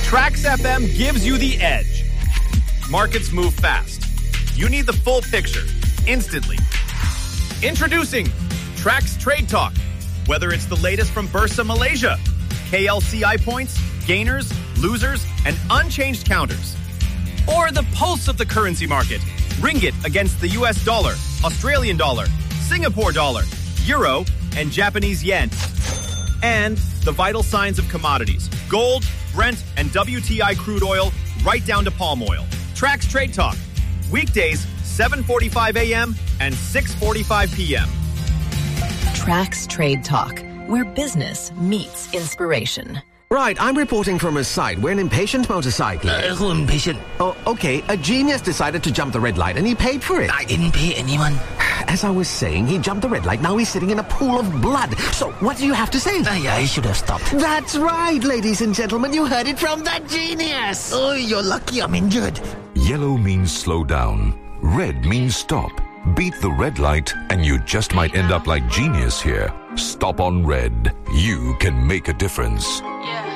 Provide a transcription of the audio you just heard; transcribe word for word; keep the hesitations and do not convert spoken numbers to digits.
Trax F M gives you the edge. Markets move fast. You need the full picture, instantly. Introducing Trax Trade Talk. Whether it's the latest from Bursa Malaysia, K L C I points, gainers, losers, and unchanged counters. Or the pulse of the currency market. Ringgit against the U S dollar, Australian dollar, Singapore dollar, euro, and Japanese yen. And the vital signs of commodities. Gold, Brent, and W T I crude oil, right down to palm oil. Trax Trade Talk. Weekdays, seven forty-five a.m. and six forty-five p.m. Trax Trade Talk, where business meets inspiration. Right, I'm reporting from a site where an impatient motorcyclist... Uh, who impatient? Oh, okay. A genius decided to jump the red light and he paid for it. I didn't pay anyone. As I was saying, he jumped the red light. Now he's sitting in a pool of blood. So, what do you have to say? I, I should have stopped. That's right, ladies and gentlemen. You heard it from the genius. Oh, you're lucky I'm injured. Yellow means slow down. Red means stop. Beat the red light and you just might end up like genius here. Stop on red. You can make a difference. Yeah.